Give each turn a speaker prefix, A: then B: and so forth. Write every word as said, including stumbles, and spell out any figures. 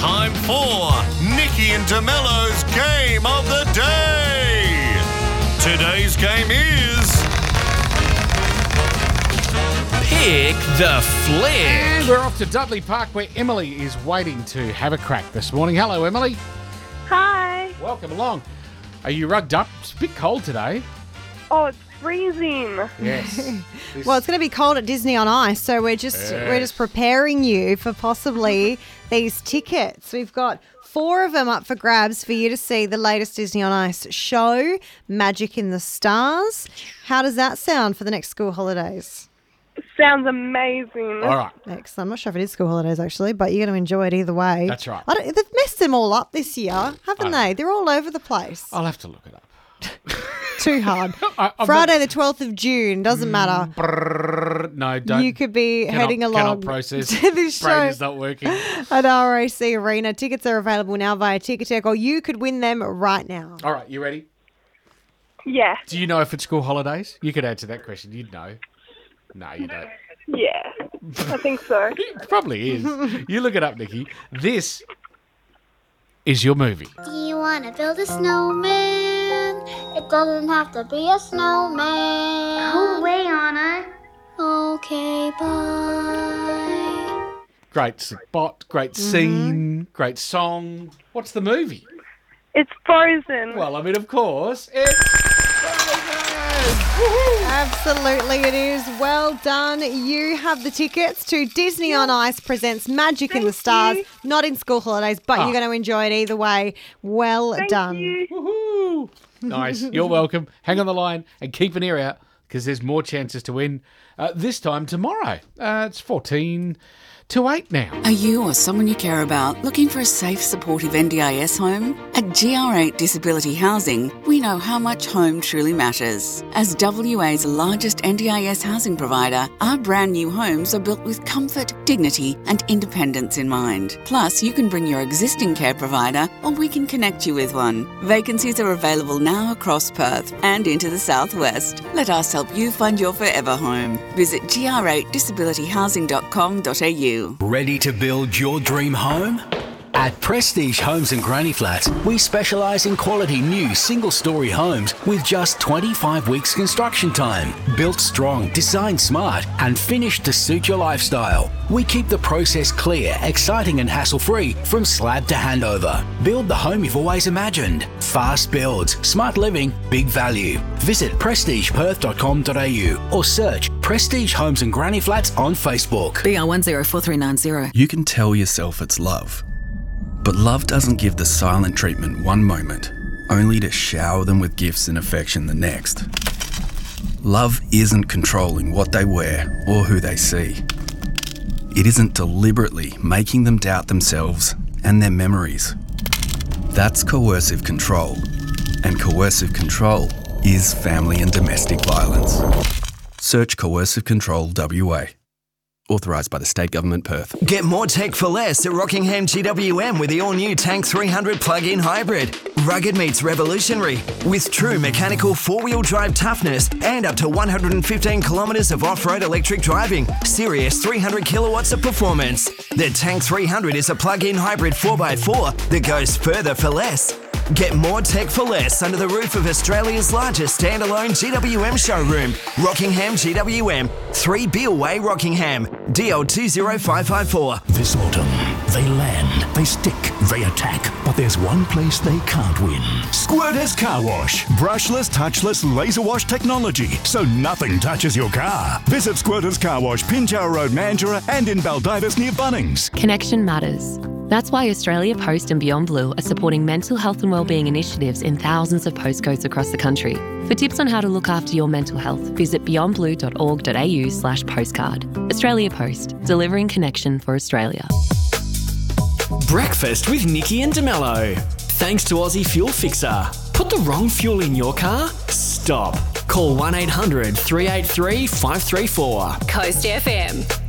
A: time for Nikki and DeMello's Game of the Day. Today's game is Pick the Flick.
B: And we're off to Dudley Park where Emily is waiting to have a crack this morning. Hello, Emily.
C: Hi.
B: Welcome along. Are you rugged up? It's a bit cold today.
C: Oh, it's freezing.
B: Yes. This-
D: Well, it's going to be cold at Disney on Ice, so we're just we're just preparing you for possibly these tickets. We've got four of them up for grabs for you to see the latest Disney on Ice show, Magic in the Stars. How does that sound for the next school holidays?
C: It sounds amazing.
B: All right.
D: Excellent. I'm not sure if it is school holidays, actually, but you're going to enjoy it either way.
B: That's right.
D: I don't, they've messed them all up this year, haven't
B: I-
D: they? They're all over the place.
B: I'll have to look it up.
D: Too hard.
B: I- I'm
D: Friday
B: not-
D: the twelfth of June, doesn't matter.
B: Brrr, no, don't.
D: You could be
B: cannot,
D: heading
B: cannot
D: along
B: process.
D: to this
B: Brain
D: show
B: is not working.
D: at R A C Arena. Tickets are available now via Ticketek, or you could win them right now.
B: All right, you ready?
C: Yeah.
B: Do you know if it's school holidays? You could answer that question. You'd know. No, you don't.
C: Yeah. I think so.
B: It probably is. You look it up, Nikki. This is your movie.
E: Do you want to build a snowman? It doesn't have to be a snowman.
F: Go away, Anna.
E: Okay, bye.
B: Great spot, great scene, great song. What's the movie?
C: It's frozen.
B: Well, I mean, of course, it's Frozen.
D: Absolutely, it is. Well done. You have the tickets to Disney on Ice presents Magic in the Stars.
C: you.
D: Not in school holidays, but
B: Ah.
D: you're going to enjoy it either way. Well
C: Thank
D: done.
C: you.
B: Woohoo! Nice. You're welcome. Hang on the line and keep an ear out because there's more chances to win uh, this time tomorrow. Uh, it's fourteen to eight now.
G: Are you or someone you care about looking for a safe, supportive N D I S home? At G R eight Disability Housing, we know how much home truly matters. As W A's largest N D I S housing provider, our brand new homes are built with comfort, dignity and independence in mind. Plus, you can bring your existing care provider or we can connect you with one. Vacancies are available now across Perth and into the southwest. Let us help you find your forever home. Visit g r eight disability housing dot com dot a u.
H: Ready to build your dream home? At Prestige Homes and Granny Flats, we specialise in quality new single-storey homes with just twenty-five weeks construction time. Built strong, designed smart and finished to suit your lifestyle. We keep the process clear, exciting and hassle-free from slab to handover. Build the home you've always imagined. Fast builds, smart living, big value. Visit prestige perth dot com dot a u or search Prestige Homes and Granny Flats on Facebook.
G: B R one zero four three nine zero.
I: You can tell yourself it's love. But love doesn't give the silent treatment one moment, only to shower them with gifts and affection the next. Love isn't controlling what they wear or who they see. It isn't deliberately making them doubt themselves and their memories. That's coercive control. And coercive control is family and domestic violence. Search Coercive Control W A. Authorised by the State Government, Perth.
J: Get more tech for less at Rockingham G W M with the all-new Tank three hundred plug-in hybrid. Rugged meets revolutionary with true mechanical four-wheel drive toughness and up to one hundred fifteen kilometres of off-road electric driving. Serious three hundred kilowatts of performance. The Tank three hundred is a plug-in hybrid four by four that goes further for less. Get more tech for less under the roof of Australia's largest standalone G W M showroom, Rockingham G W M, three Beale Way, Rockingham, D L two zero five five four.
K: This autumn, they land, they stick, they attack, but there's one place they can't win. Squirters Car Wash. Brushless, touchless, laser wash technology, so nothing touches your car. Visit Squirters Car Wash, Pinjarra Road, Mandurah, and in Baldivis near Bunnings.
L: Connection matters. That's why Australia Post and Beyond Blue are supporting mental health and wellbeing initiatives in thousands of postcodes across the country. For tips on how to look after your mental health, visit beyond blue dot org dot a u slash postcard. Australia Post, delivering connection for Australia.
M: Breakfast with Nikki and DeMello. Thanks to Aussie Fuel Fixer. Put the wrong fuel in your car? Stop. Call one eight hundred three eight three five three four.
N: Coast F M.